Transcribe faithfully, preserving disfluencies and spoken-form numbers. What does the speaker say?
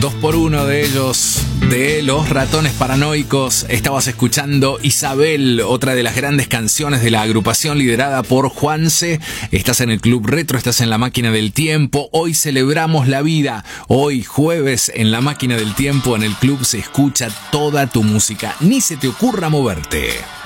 Dos por uno de ellos, de Los Ratones Paranoicos. Estabas escuchando Isabel, otra de las grandes canciones de la agrupación liderada por Juanse. Estás en el Club Retro, estás en la Máquina del Tiempo. Hoy celebramos la vida. Hoy jueves en la Máquina del Tiempo, en el club se escucha toda tu música. Ni se te ocurra moverte.